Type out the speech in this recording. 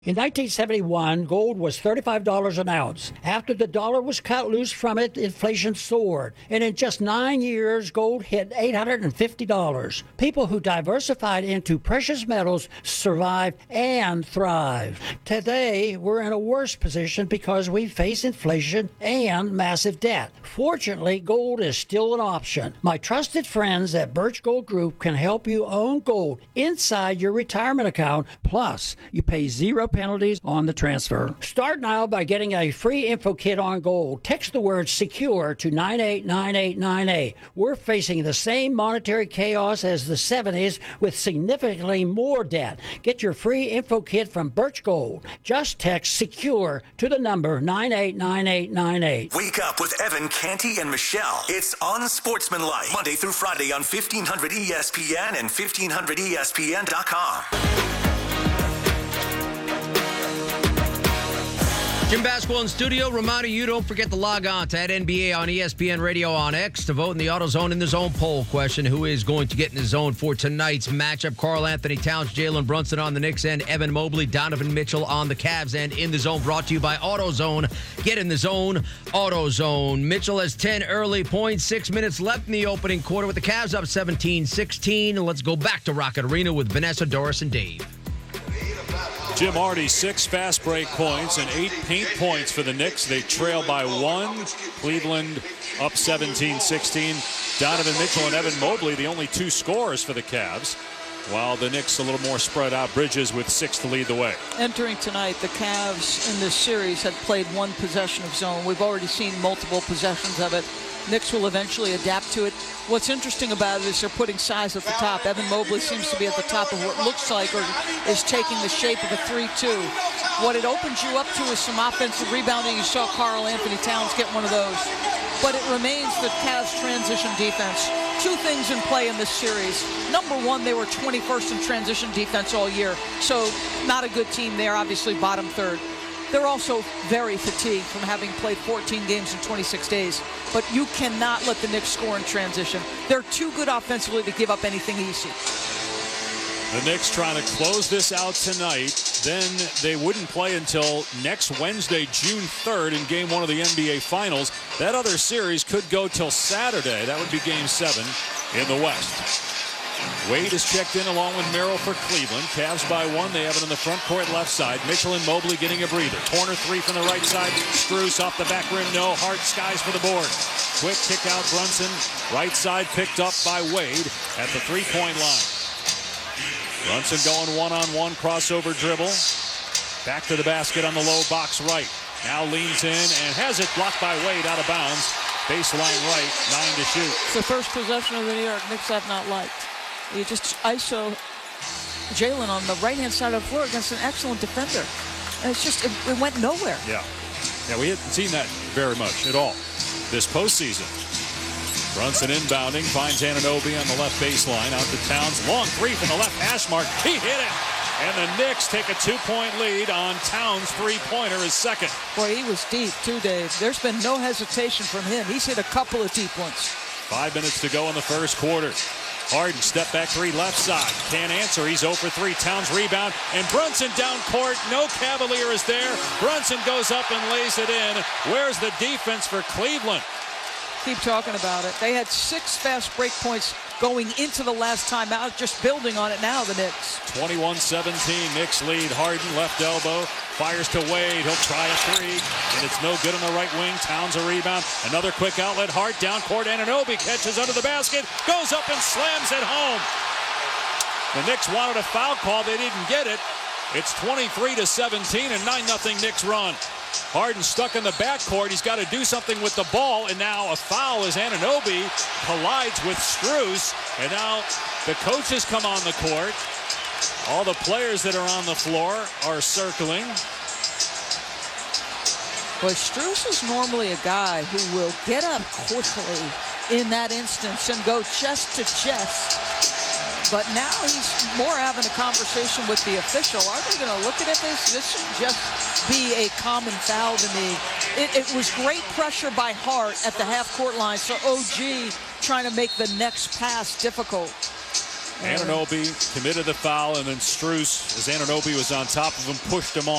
In 1971, gold was $35 an ounce. After the dollar was cut loose from it, inflation soared. And in just 9 years, gold hit $850. People who diversified into precious metals survived and thrived. Today, we're in a worse position because we face inflation and massive debt. Fortunately, gold is still an option. My trusted friends at Birch Gold Group can help you own gold inside your retirement account. Plus, you pay zero penalties on the transfer. Start now by getting a free info kit on gold. Text the word SECURE to 989898. We're facing the same monetary chaos as the 70s with significantly more debt. Get your free info kit from Birch Gold. Just text SECURE to the number 989898. Wake up with Evan, Canty, and Michelle. It's Unsportsmanlike, Monday through Friday on 1500 ESPN and 1500ESPN.com. Jim Basquel in studio. Reminder you don't forget to log on to @NBA on ESPN Radio on X to vote in the AutoZone in the Zone poll question. Who is going to get in the zone for tonight's matchup? Karl Anthony Towns, Jalen Brunson on the Knicks end, Evan Mobley, Donovan Mitchell on the Cavs end. In the Zone brought to you by AutoZone. Get in the zone, AutoZone. Mitchell has 10 early points, 6 minutes left in the opening quarter with the Cavs up 17-16. Let's go back to Rocket Arena with Vanessa, Doris, and Dave. Jim Hardy, 6 fast break points and 8 paint points for the Knicks. They trail by 1. Cleveland up 17-16. Donovan Mitchell and Evan Mobley, the only 2 scorers for the Cavs, while the Knicks a little more spread out. Bridges with 6 to lead the way. Entering tonight, the Cavs in this series had played 1 possession of zone. We've already seen multiple possessions of it. Knicks will eventually adapt to it. What's interesting about it is they're putting size at the top. Evan Mobley seems to be at the top of what looks like or is taking the shape of a 3-2. What it opens you up to is some offensive rebounding. You saw Karl Anthony Towns get one of those. But it remains the Cavs' transition defense. 2 things in play in this series. Number 1, they were 21st in transition defense all year. So not a good team there, obviously bottom third. They're also very fatigued from having played 14 games in 26 days. But you cannot let the Knicks score in transition. They're too good offensively to give up anything easy. The Knicks trying to close this out tonight. Then they wouldn't play until next Wednesday, June 3rd, in Game 1 of the NBA Finals. That other series could go till Saturday. That would be Game 7 in the West. Wade is checked in along with Merrill for Cleveland. Cavs by 1. They have it on the front court left side. Mitchell and Mobley getting a breather. Corner 3 from the right side. Strus off the back rim. No. Hart skies for the board. Quick kick out Brunson. Right side picked up by Wade at the 3-point line. Brunson going one-on-one crossover dribble. Back to the basket on the low box right. Now leans in and has it blocked by Wade out of bounds. Baseline right. 9 to shoot. It's the first possession of the New York Knicks I've not liked. You just ISO Jalen on the right-hand side of the floor against an excellent defender. And it's just, it went nowhere. Yeah, we hadn't seen that very much at all this postseason. Brunson inbounding, finds Anunoby on the left baseline, out to Towns. Long 3 from the left hash mark. He hit it! And the Knicks take a 2-point lead on Towns' 3-pointer, his second. Boy, he was deep too, Dave. There's been no hesitation from him. He's hit a couple of deep ones. 5 minutes to go in the first quarter. Harden, step back 3 left side. Can't answer. He's 0 for 3. Towns rebound. And Brunson down court. No Cavalier is there. Brunson goes up and lays it in. Where's the defense for Cleveland? Keep talking about it. They had 6 fast break points going into the last timeout. Just building on it now, the Knicks. 21-17. Knicks lead. Harden, left elbow. Fires to Wade. He'll try a 3. And it's no good on the right wing. Towns a rebound. Another quick outlet. Hart down court. Anunoby catches under the basket. Goes up and slams it home. The Knicks wanted a foul call. They didn't get it. It's 23-17 and 9-0 Knicks run. Harden stuck in the backcourt. He's got to do something with the ball. And now a foul as Anunoby collides with Strus. And now the coaches come on the court. All the players that are on the floor are circling. Well, Strus is normally a guy who will get up quickly in that instance and go chest to chest. But now he's more having a conversation with the official. Are they going to look at this? This should just be a common foul to me. It was great pressure by Hart at the half-court line, so OG trying to make the next pass difficult. Anunoby committed the foul, and then Strus, as Anunoby was on top of him, pushed him off.